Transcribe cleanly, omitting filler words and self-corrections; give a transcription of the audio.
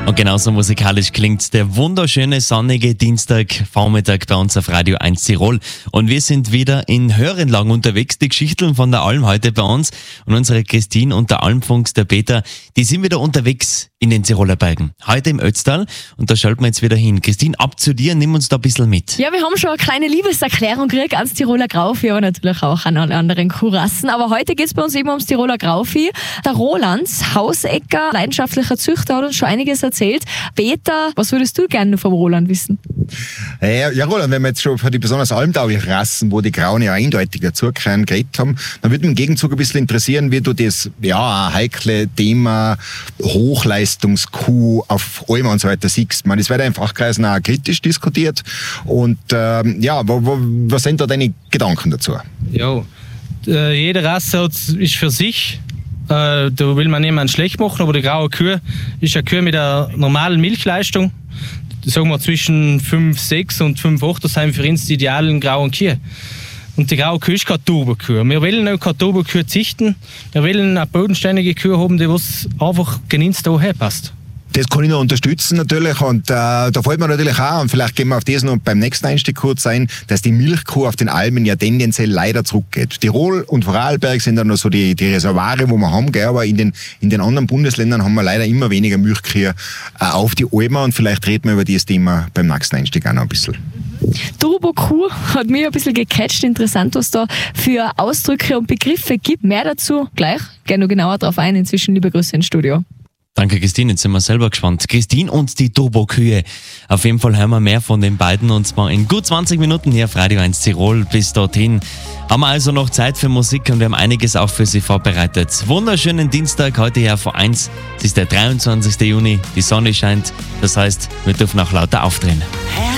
Und genauso musikalisch klingt der wunderschöne sonnige Dienstagvormittag bei uns auf Radio 1 Tirol. Und wir sind wieder in Hörenlagen unterwegs. Die Geschichten von der Alm heute bei uns. Und unsere Christine und der Almfunks, der Peter, die sind wieder unterwegs in den Tiroler Bergen. Heute im Ötztal. Und da schalten wir jetzt wieder hin. Christine, ab zu dir, nimm uns da ein bisschen mit. Ja, wir haben schon eine kleine Liebeserklärung gekriegt ans Tiroler Grauvieh, aber natürlich auch an alle anderen Kurassen. Aber heute geht es bei uns eben ums Tiroler Grauvieh. Der Roland, Hausecker, leidenschaftlicher Züchter, hat uns schon einiges erzählt. Peter, was würdest du gerne vom Roland wissen? Ja, Roland, wenn wir jetzt schon für die besonders almtauglichen Rassen, wo die Grauen ja eindeutig dazugehören, geredet haben, dann würde mich im Gegenzug ein bisschen interessieren, wie du das heikle Thema Hochleistungskuh auf Alm und so weiter siehst. Man, das wird ja in Fachkreisen auch kritisch diskutiert. Und was sind da deine Gedanken dazu? Ja, jede Rasse ist für sich. Da will man niemanden schlecht machen, aber die graue Kuh ist eine Kuh mit einer normalen Milchleistung. Sagen wir zwischen 5,6 und 5,8, das sind für uns die idealen grauen Kühe. Und die graue Kuh ist keine Turbo-Kuh. Wir wollen auch keine Turbo-Kuh züchten. Wir wollen eine bodenständige Kuh haben, die was einfach genügend daher passt. Das kann ich noch unterstützen natürlich und da fällt mir natürlich auch, und vielleicht gehen wir auf das noch beim nächsten Einstieg kurz ein, dass die Milchkuh auf den Almen ja tendenziell leider zurückgeht. Tirol und Vorarlberg sind dann noch so die Reservoire, wo wir haben, gell, aber in den anderen Bundesländern haben wir leider immer weniger Milchkühe auf die Almen und vielleicht reden wir über dieses Thema beim nächsten Einstieg auch noch ein bisschen. Turbo-Kuh hat mich ein bisschen gecatcht. Interessant, was da für Ausdrücke und Begriffe gibt. Mehr dazu gleich. Gehen noch genauer drauf ein. Inzwischen liebe Grüße ins Studio. Danke, Christine. Jetzt sind wir selber gespannt. Christine und die Turbo-Kühe. Auf jeden Fall hören wir mehr von den beiden und zwar in gut 20 Minuten hier auf Radio 1 Tirol. Bis dorthin haben wir also noch Zeit für Musik und wir haben einiges auch für Sie vorbereitet. Wunderschönen Dienstag heute hier vor 1. Es ist der 23. Juni. Die Sonne scheint. Das heißt, wir dürfen auch lauter aufdrehen.